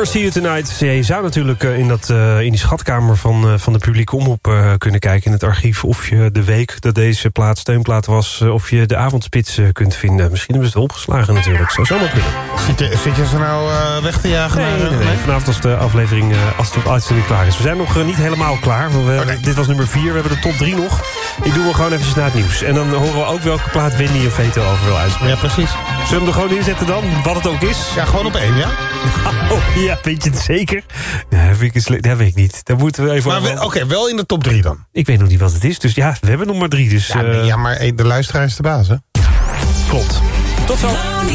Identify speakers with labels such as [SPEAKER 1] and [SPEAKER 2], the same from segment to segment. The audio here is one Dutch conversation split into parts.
[SPEAKER 1] Never See You Tonight. Je zou natuurlijk in die schatkamer van de publieke omroep kunnen kijken... in het archief of je de week dat deze plaat steunplaat was... of je de avondspits kunt vinden. Misschien hebben ze het opgeslagen natuurlijk. Zou zomaar kunnen.
[SPEAKER 2] Zit je ze nou weg te jagen?
[SPEAKER 1] Nee. Vanavond als de aflevering als de uitzending klaar is. We zijn nog niet helemaal klaar. Dit was nummer 4. We hebben de top 3 nog. Ik doe hem gewoon even na het nieuws. En dan horen we ook welke plaat Wendy en Veto over wil uitspreken.
[SPEAKER 2] Ja, precies.
[SPEAKER 1] Zullen we hem er gewoon inzetten dan? Wat het ook is?
[SPEAKER 2] Ja, gewoon op 1, ja?
[SPEAKER 1] Oh, ja, weet je het zeker? Dat weet ik niet. Dan moeten we even...
[SPEAKER 2] Maar oké, wel in de top 3 dan.
[SPEAKER 1] Ik weet nog niet wat het is. Dus ja, we hebben nog maar 3. Dus,
[SPEAKER 2] ja, maar de luisteraar is de baas, hè?
[SPEAKER 1] Klopt. Tot zo.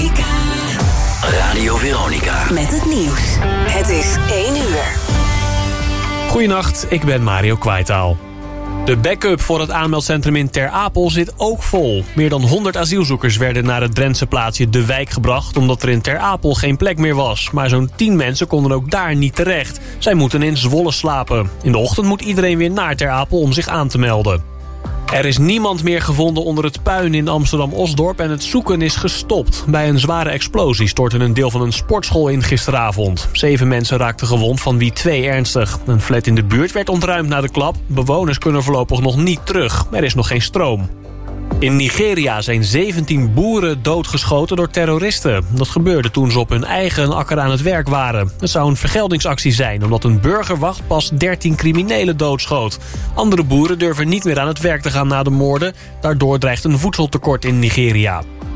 [SPEAKER 3] Radio Veronica.
[SPEAKER 4] Met het nieuws. Het is 1 uur.
[SPEAKER 5] Goedenacht, ik ben Mario Kwijtaal. De backup voor het aanmeldcentrum in Ter Apel zit ook vol. Meer dan 100 asielzoekers werden naar het Drentse plaatsje De Wijk gebracht... omdat er in Ter Apel geen plek meer was. Maar zo'n 10 mensen konden ook daar niet terecht. Zij moeten in Zwolle slapen. In de ochtend moet iedereen weer naar Ter Apel om zich aan te melden. Er is niemand meer gevonden onder het puin in Amsterdam-Osdorp... en het zoeken is gestopt. Bij een zware explosie stortte een deel van een sportschool in gisteravond. 7 mensen raakten gewond, van wie 2 ernstig. Een flat in de buurt werd ontruimd na de klap. Bewoners kunnen voorlopig nog niet terug. Er is nog geen stroom. In Nigeria zijn 17 boeren doodgeschoten door terroristen. Dat gebeurde toen ze op hun eigen akker aan het werk waren. Het zou een vergeldingsactie zijn, omdat een burgerwacht pas 13 criminelen doodschoot. Andere boeren durven niet meer aan het werk te gaan na de moorden. Daardoor dreigt een voedseltekort in Nigeria.